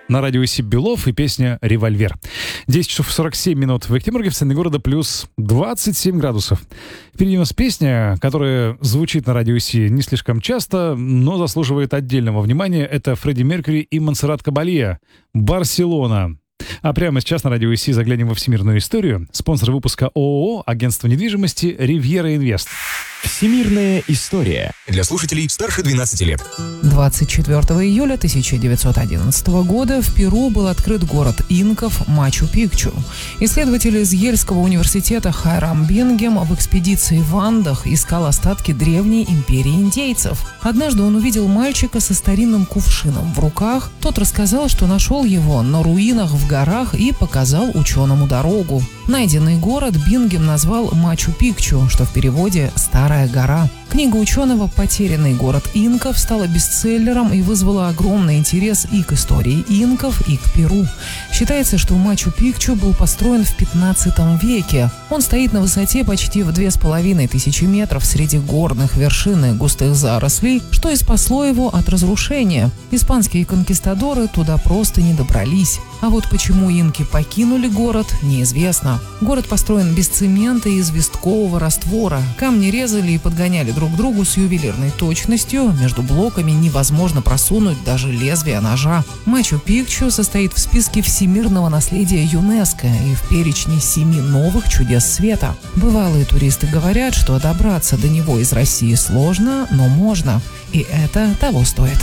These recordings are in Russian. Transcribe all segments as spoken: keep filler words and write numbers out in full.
На радио Си Белов и песня «Револьвер». десять часов сорок семь минут в Екатеринбурге, в центре города плюс двадцать семь градусов. Впереди у нас песня, которая звучит на радио Си не слишком часто, но заслуживает отдельного внимания. Это Фредди Меркьюри и Монсеррат Кабалье «Барселона». А прямо сейчас на радио Си заглянем во всемирную историю. Спонсор выпуска ООО «Агентство недвижимости Ривьера Инвест». Всемирная история. Для слушателей старше двенадцати лет. двадцать четвёртого июля тысяча девятьсот одиннадцатого года в Перу был открыт город инков Мачу-Пикчу. Исследователь из Ельского университета Хайрам Бингем в экспедиции в Андах искал остатки древней империи индейцев. Однажды он увидел мальчика со старинным кувшином в руках. Тот рассказал, что нашел его на руинах в горах и показал ученому дорогу. Найденный город Бингем назвал Мачу-Пикчу, что в переводе «Старая гора». Книга ученого «Потерянный город инков» стала бестселлером и вызвала огромный интерес и к истории инков, и к Перу. Считается, что Мачу-Пикчу был построен в пятнадцатом веке. Он стоит на высоте почти в две с половиной тысячи метров среди горных вершин и густых зарослей, что и спасло его от разрушения. Испанские конкистадоры туда просто не добрались. А вот почему инки покинули город, неизвестно. Город построен без цемента и известкового раствора. Камни резали и подгоняли друг к другу с ювелирной точностью. Между блоками невозможно просунуть даже лезвие ножа. Мачу-Пикчу состоит в списке всемирного наследия ЮНЕСКО и в перечне семи новых чудес света. Бывалые туристы говорят, что добраться до него из России сложно, но можно. И это того стоит.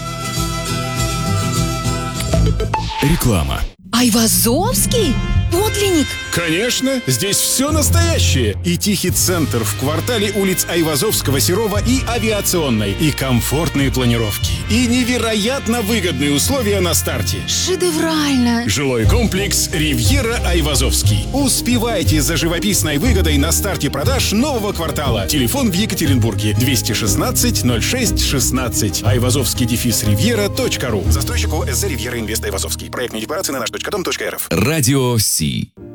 Реклама. Айвазовский? Подлинник? Конечно, здесь все настоящее. И тихий центр в квартале улиц Айвазовского, Серова и Авиационной. И комфортные планировки. И невероятно выгодные условия на старте. Шедеврально. Жилой комплекс «Ривьера Айвазовский». Успевайте за живописной выгодой на старте продаж нового квартала. Телефон в Екатеринбурге двести шестнадцать ноль шесть шестнадцать. Айвазовский дефис ривьера точка ру. Застройщик ООО «СЗ Ривьера Инвест Айвазовский». Проектные декларации на наш точка дом точка рф. Радио Си.